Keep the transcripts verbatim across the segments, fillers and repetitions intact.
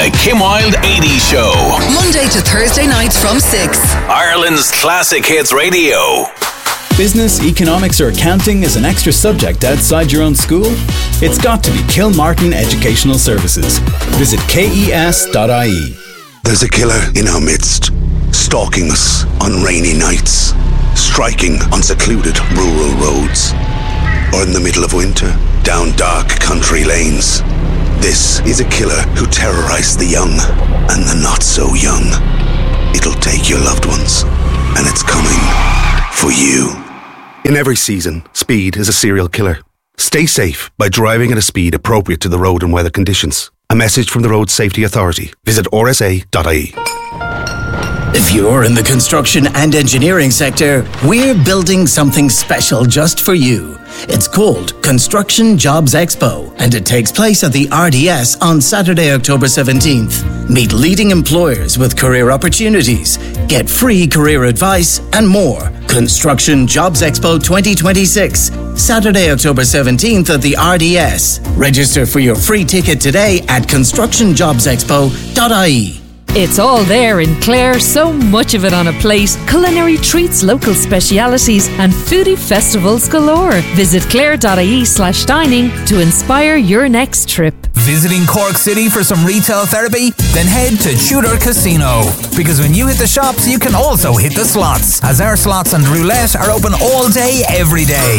The Kim Wilde eighties Show. Monday to Thursday nights from six. Ireland's Classic Hits Radio. Business, economics or accounting is an extra subject outside your own school? It's got to be Kilmartin Educational Services. Visit K E S dot I E. There's a killer in our midst, stalking us on rainy nights, striking on secluded rural roads, or in the middle of winter, down dark country lanes. This is a killer who terrorized the young and the not so young. It'll take your loved ones, and it's coming for you. In every season, speed is a serial killer. Stay safe by driving at a speed appropriate to the road and weather conditions. A message from the Road Safety Authority. Visit R S A dot I E. If you're in the construction and engineering sector, we're building something special just for you. It's called Construction Jobs Expo, and it takes place at the R D S on Saturday, October seventeenth. Meet leading employers with career opportunities, get free career advice, and more. Construction Jobs Expo twenty twenty-six, Saturday, October seventeenth at the R D S. Register for your free ticket today at construction jobs expo dot I E. It's all there in Clare, so much of it on a plate. Culinary treats, local specialities and foodie festivals galore. Visit clare.ie slash dining to inspire your next trip. Visiting Cork City for some retail therapy? Then head to Tudor Casino. Because when you hit the shops, you can also hit the slots, as our slots and roulette are open all day, every day.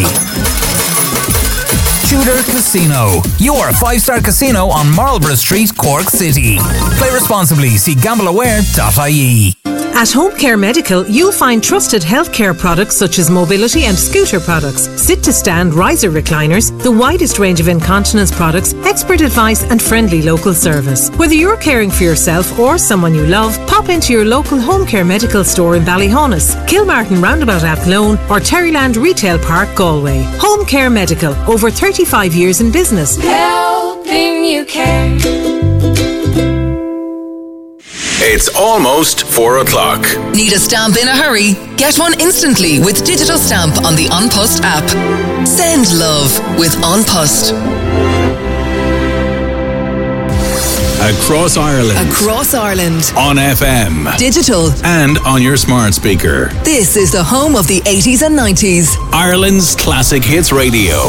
Tudor Casino, your five-star casino on Marlborough Street, Cork City. Play responsibly. See gamble aware dot I E. At Home Care Medical, you'll find trusted healthcare products such as mobility and scooter products, sit-to-stand riser recliners, the widest range of incontinence products, expert advice and friendly local service. Whether you're caring for yourself or someone you love, pop into your local Home Care Medical store in Ballyhonus, Kilmartin Roundabout Athlone or Terryland Retail Park, Galway. Home Care Medical, over thirty-five years in business. Helping you care. It's almost four o'clock. Need a stamp in a hurry? Get one instantly with Digital Stamp on the An Post app. Send love with An Post. Across Ireland. Across Ireland. On F M. Digital. And on your smart speaker. This is the home of the eighties and nineties. Ireland's Classic Hits Radio.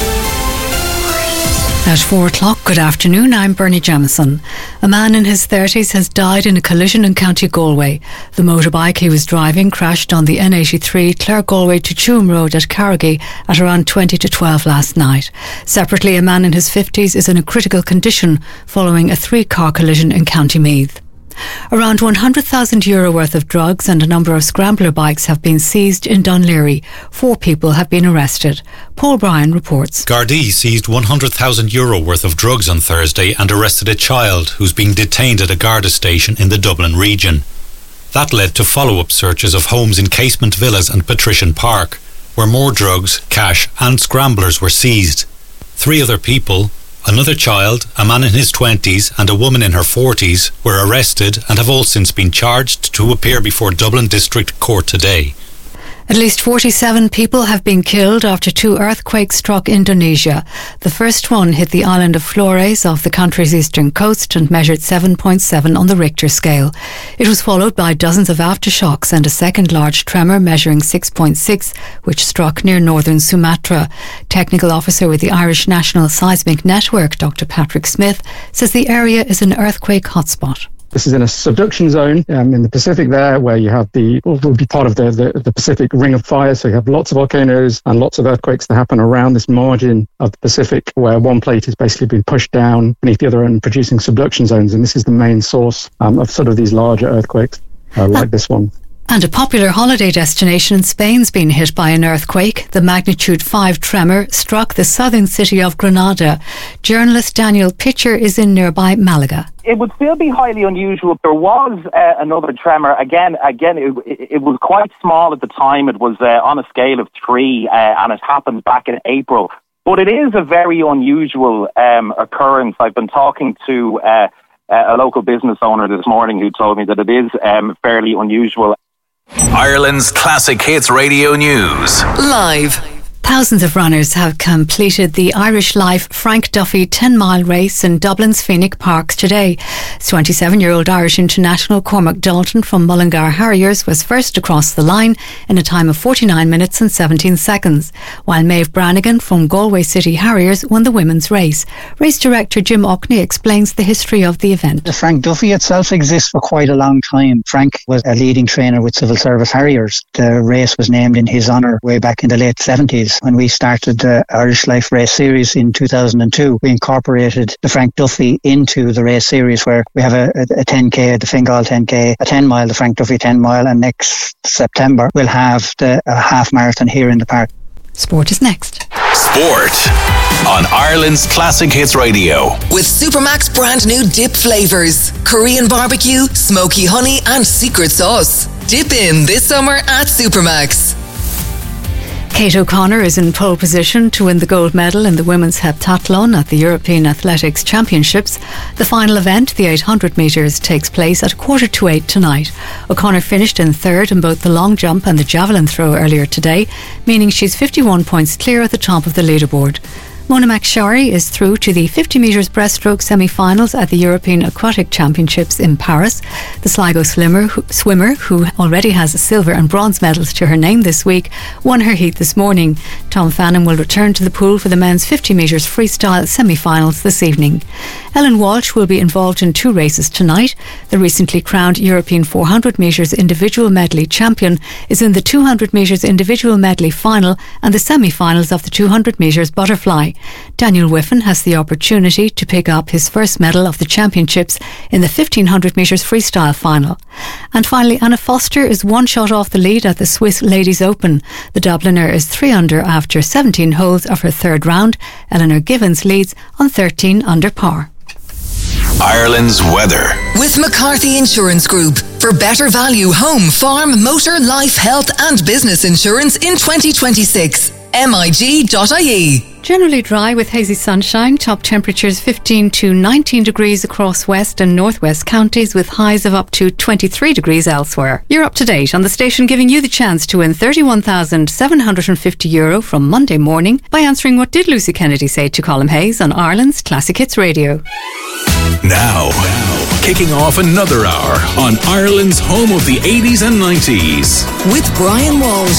At four o'clock, good afternoon, I'm Bernie Jamieson. A man in his thirties has died in a collision in County Galway. The motorbike he was driving crashed on the N eighty-three Clare-Galway to Tuam Road at Carrigy at around twenty to twelve last night. Separately, a man in his fifties is in a critical condition following a three-car collision in County Meath. Around one hundred thousand euro worth of drugs and a number of scrambler bikes have been seized in Dunleary. Four people have been arrested. Paul Bryan reports. Gardaí seized one hundred thousand euro worth of drugs on Thursday and arrested a child who's being detained at a Garda station in the Dublin region. That led to follow-up searches of homes in Casement Villas and Patrician Park, where more drugs, cash and scramblers were seized. Three other people, another child, a man in his twenties and a woman in her forties were arrested and have all since been charged to appear before Dublin District Court today. At least forty-seven people have been killed after two earthquakes struck Indonesia. The first one hit the island of Flores off the country's eastern coast and measured seven point seven on the Richter scale. It was followed by dozens of aftershocks and a second large tremor measuring six point six, which struck near northern Sumatra. Technical officer with the Irish National Seismic Network, Doctor Patrick Smith, says the area is an earthquake hotspot. This is in a subduction zone um, in the Pacific there, where you have the, will be part of the, the, the Pacific Ring of Fire. So you have lots of volcanoes and lots of earthquakes that happen around this margin of the Pacific, where one plate is basically being pushed down beneath the other and producing subduction zones. And this is the main source um, of sort of these larger earthquakes uh, like this one. And a popular holiday destination in Spain's been hit by an earthquake. The magnitude five tremor struck the southern city of Granada. Journalist Daniel Pitcher is in nearby Malaga. It would still be highly unusual. There was uh, another tremor. Again, again, it, it, it was quite small at the time. It was uh, on a scale of three, uh, and it happened back in April. But it is a very unusual um, occurrence. I've been talking to uh, a local business owner this morning who told me that it is um, fairly unusual. Ireland's Classic Hits Radio News. Live. Thousands of runners have completed the Irish Life Frank Duffy ten mile race in Dublin's Phoenix Parks today. twenty-seven-year-old Irish international Cormac Dalton from Mullingar Harriers was first across the line in a time of forty-nine minutes and seventeen seconds, while Maeve Brannigan from Galway City Harriers won the women's race. Race director Jim Ockney explains the history of the event. The Frank Duffy itself exists for quite a long time. Frank was a leading trainer with Civil Service Harriers. The race was named in his honour way back in the late seventies. When we started the Irish Life Race Series in two thousand two, we incorporated the Frank Duffy into the race series, where we have a, a ten K, the Fingal ten K, a ten mile, the Frank Duffy ten mile, and next September we'll have the uh, half marathon here in the park. Sport is next. Sport on Ireland's Classic Hits Radio. With Supermac's brand new dip flavours: Korean barbecue, smoky honey and secret sauce. Dip in this summer at Supermac's. Kate O'Connor is in pole position to win the gold medal in the women's heptathlon at the European Athletics Championships. The final event, the eight hundred metres, takes place at a quarter to eight tonight. O'Connor finished in third in both the long jump and the javelin throw earlier today, meaning she's fifty-one points clear at the top of the leaderboard. Mona McSharry is through to the fifty metres breaststroke semi-finals at the European Aquatic Championships in Paris. The Sligo swimmer who, swimmer, who already has silver and bronze medals to her name this week, won her heat this morning. Tom Fannin will return to the pool for the men's fifty metres freestyle semi-finals this evening. Ellen Walsh will be involved in two races tonight. The recently crowned European four hundred metres individual medley champion is in the two hundred metres individual medley final and the semi-finals of the two hundred metres butterfly. Daniel Whiffen has the opportunity to pick up his first medal of the championships in the fifteen hundred metres freestyle final. And finally, Anna Foster is one shot off the lead at the Swiss Ladies Open. The Dubliner is three under after seventeen holes of her third round. Eleanor Givens leads on thirteen under par. Ireland's weather. With McCarthy Insurance Group. For better value home, farm, motor, life, health and business insurance in twenty twenty-six. M I G dot I E. Generally dry with hazy sunshine, top temperatures fifteen to nineteen degrees across west and northwest counties, with highs of up to twenty-three degrees elsewhere. You're up to date on the station, giving you the chance to win thirty-one thousand seven hundred fifty euro from Monday morning by answering What Did Lucy Kennedy Say to Colm Hayes on Ireland's Classic Hits Radio. Now, now, kicking off another hour on Ireland's home of the eighties and nineties. With Brian Walsh.